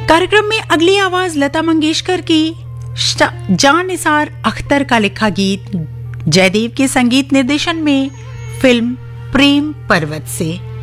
कार्यक्रम में अगली आवाज लता मंगेशकर की जान निसार अख्तर का लिखा गीत जयदेव के संगीत निर्देशन में फिल्म प्रेम पर्वत से।